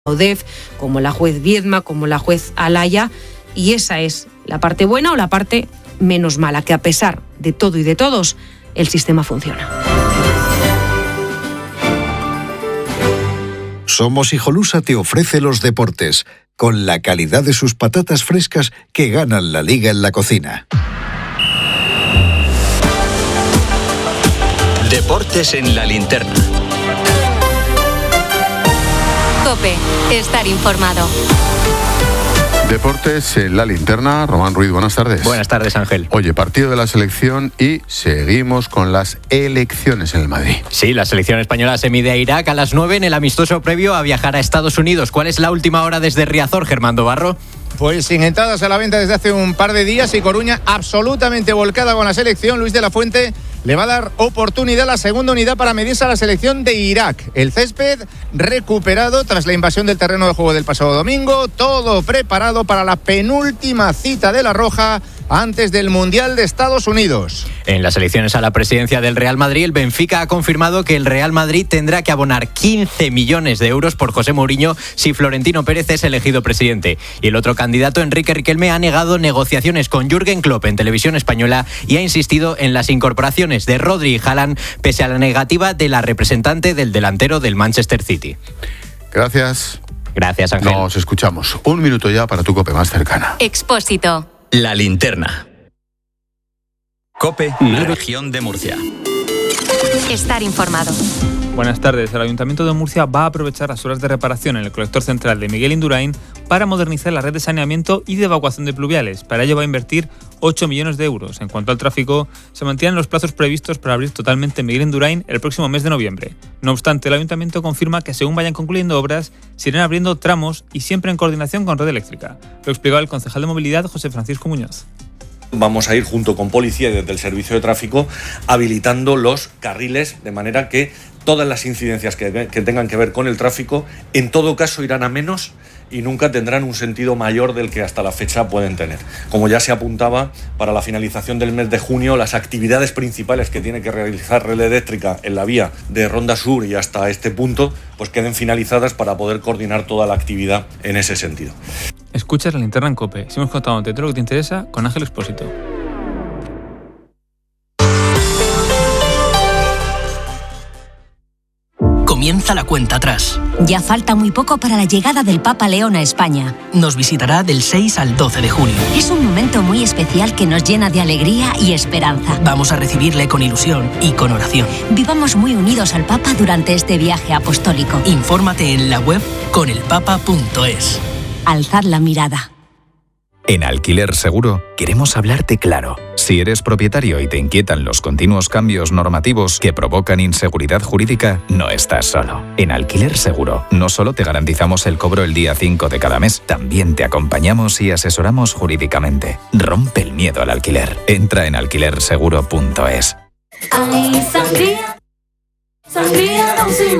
ODEF, como la juez Viedma, como la juez Alaya, y esa es la parte buena o la parte menos mala, que a pesar de todo y de todos, el sistema funciona. Somos Hijolusa te ofrece los deportes, con la calidad de sus patatas frescas que ganan la liga en la cocina. Deportes en la linterna. COPE, estar informado. Deportes en la linterna. Román Ruiz, buenas tardes. Buenas tardes, Ángel. Oye, partido de la selección y seguimos con las elecciones en el Madrid. Sí, la selección española se mide a Irak a las 9 en el amistoso previo a viajar a Estados Unidos. ¿Cuál es la última hora desde Riazor, Germando Barro? Pues sin entradas a la venta desde hace un par de días y Coruña absolutamente volcada con la selección. Luis de la Fuente le va a dar oportunidad a la segunda unidad para medirse a la selección de Irak. El césped recuperado tras la invasión del terreno de juego del pasado domingo. Todo preparado para la penúltima cita de la Roja antes del Mundial de Estados Unidos. En las elecciones a la presidencia del Real Madrid, el Benfica ha confirmado que el Real Madrid tendrá que abonar 15 millones de euros por José Mourinho si Florentino Pérez es elegido presidente. Y el otro candidato, Enrique Riquelme, ha negado negociaciones con Jürgen Klopp en Televisión Española y ha insistido en las incorporaciones de Rodri y Haaland, pese a la negativa de la representante del delantero del Manchester City. Gracias. Gracias, Ángel. Nos escuchamos. Un minuto ya para tu COPE más cercana. Expósito. La linterna. COPE, región de Murcia. Estar informado. Buenas tardes. El Ayuntamiento de Murcia va a aprovechar las horas de reparación en el colector central de Miguel Indurain para modernizar la red de saneamiento y de evacuación de pluviales. Para ello va a invertir 8 millones de euros. En cuanto al tráfico, se mantienen los plazos previstos para abrir totalmente Miguel Indurain el próximo mes de noviembre. No obstante, el Ayuntamiento confirma que según vayan concluyendo obras, se irán abriendo tramos y siempre en coordinación con Red Eléctrica. Lo explicaba el concejal de Movilidad, José Francisco Muñoz. Vamos a ir junto con policía y desde el servicio de tráfico habilitando los carriles de manera que todas las incidencias que tengan que ver con el tráfico en todo caso irán a menos y nunca tendrán un sentido mayor del que hasta la fecha pueden tener. Como ya se apuntaba, para la finalización del mes de junio, las actividades principales que tiene que realizar Red Eléctrica en la vía de Ronda Sur y hasta este punto, pues queden finalizadas para poder coordinar toda la actividad en ese sentido. Escuchas la linterna en COPE. Si hemos contado todo lo que te interesa con Ángel Expósito. Comienza la cuenta atrás. Ya falta muy poco para la llegada del Papa León a España. Nos visitará del 6 al 12 de junio. Es un momento muy especial que nos llena de alegría y esperanza. Vamos a recibirle con ilusión y con oración. Vivamos muy unidos al Papa durante este viaje apostólico. Infórmate en la web conelpapa.es. Alzad la mirada. En Alquiler Seguro queremos hablarte claro. Si eres propietario y te inquietan los continuos cambios normativos que provocan inseguridad jurídica, no estás solo. En Alquiler Seguro no solo te garantizamos el cobro el día 5 de cada mes, también te acompañamos y asesoramos jurídicamente. Rompe el miedo al alquiler. Entra en alquilerseguro.es. Ay, sangría, sangría Don Simón.